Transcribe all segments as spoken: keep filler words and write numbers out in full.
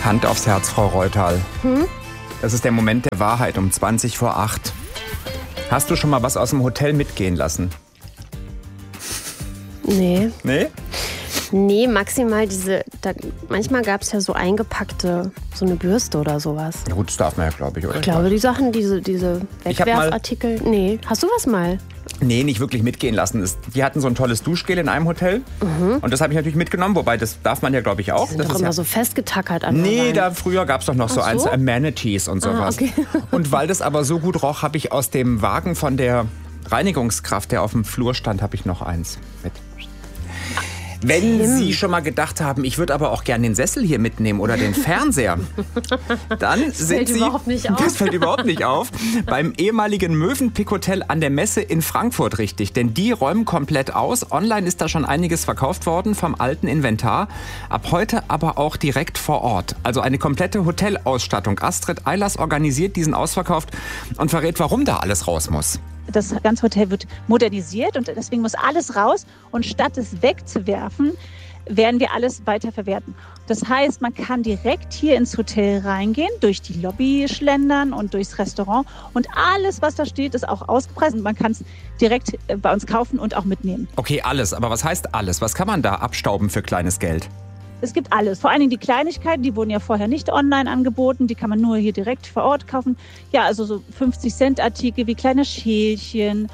Hand aufs Herz, Frau Reutal. Hm? Das ist der Moment der Wahrheit um zwanzig vor acht. Hast du schon mal was aus dem Hotel mitgehen lassen? Nee. Nee? Nee, maximal diese, da, manchmal gab es ja so eingepackte, so eine Bürste oder sowas. Ja gut, das darf man ja, glaube ich, oder? Ich glaube, die Sachen, diese, diese Ich hab mal- Wegwerfartikel, nee. Hast du was mal? Nee, nicht wirklich mitgehen lassen. Es- Die hatten so ein tolles Duschgel in einem Hotel. Und das habe ich natürlich mitgenommen, wobei das darf man ja, glaube ich, auch. Die sind Das doch ist immer ja so festgetackert an der Nee, Wand. da früher gab es doch noch so, Ach eins, so? Amenities und sowas. Ah, okay. Und weil das aber so gut roch, habe ich aus dem Wagen von der Reinigungskraft, der auf dem Flur stand, habe ich noch eins mit. Wenn Tim. Sie schon mal gedacht haben, ich würde aber auch gerne den Sessel hier mitnehmen oder den Fernseher, dann sind fällt Sie... überhaupt nicht auf. Das fällt überhaupt nicht auf. Beim ehemaligen Mövenpick Hotel an der Messe in Frankfurt richtig. Denn die räumen komplett aus. Online ist da schon einiges verkauft worden vom alten Inventar. Ab heute aber auch direkt vor Ort. Also eine komplette Hotelausstattung. Astrid Eilers organisiert diesen Ausverkauf und verrät, warum da alles raus muss. Das ganze Hotel wird modernisiert und deswegen muss alles raus. Und statt es wegzuwerfen, werden wir alles weiterverwerten. Das heißt, man kann direkt hier ins Hotel reingehen, durch die Lobby schlendern und durchs Restaurant. Und alles, was da steht, ist auch ausgepreist. Und man kann es direkt bei uns kaufen und auch mitnehmen. Okay, alles. Aber was heißt alles? Was kann man da abstauben für kleines Geld? Es gibt alles. Vor allen Dingen die Kleinigkeiten, die wurden ja vorher nicht online angeboten. Die kann man nur hier direkt vor Ort kaufen. Ja, also so fünfzig Cent Artikel wie kleine Schälchen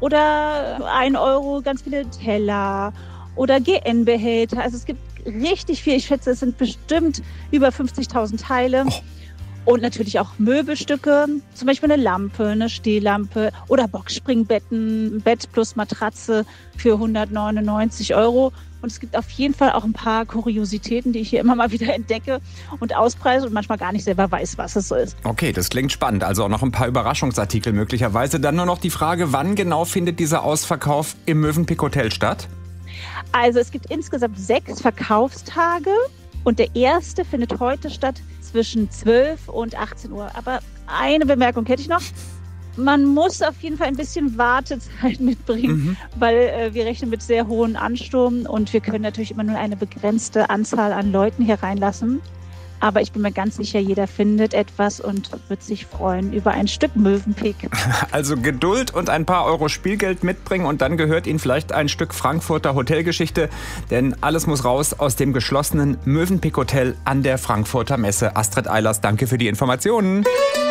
oder ein Euro ganz viele Teller oder G N-Behälter. Also es gibt richtig viel. Ich schätze, es sind bestimmt über fünfzigtausend Teile. Oh. Und natürlich auch Möbelstücke, zum Beispiel eine Lampe, eine Stehlampe oder Boxspringbetten, ein Bett plus Matratze für hundertneunundneunzig Euro. Und es gibt auf jeden Fall auch ein paar Kuriositäten, die ich hier immer mal wieder entdecke und auspreise und manchmal gar nicht selber weiß, was es so ist. Okay, das klingt spannend. Also auch noch ein paar Überraschungsartikel möglicherweise. Dann nur noch die Frage, wann genau findet dieser Ausverkauf im Mövenpick Hotel statt? Also es gibt insgesamt sechs Verkaufstage und der erste findet heute statt zwischen zwölf und achtzehn Uhr. Aber eine Bemerkung hätte ich noch. Man muss auf jeden Fall ein bisschen Wartezeit mitbringen, Mhm. weil äh, wir rechnen mit sehr hohen Ansturm und wir können natürlich immer nur eine begrenzte Anzahl an Leuten hier reinlassen. Aber ich bin mir ganz sicher, jeder findet etwas und wird sich freuen über ein Stück Mövenpick. Also Geduld und ein paar Euro Spielgeld mitbringen und dann gehört Ihnen vielleicht ein Stück Frankfurter Hotelgeschichte. Denn alles muss raus aus dem geschlossenen Mövenpick Hotel an der Frankfurter Messe. Astrid Eilers, danke für die Informationen.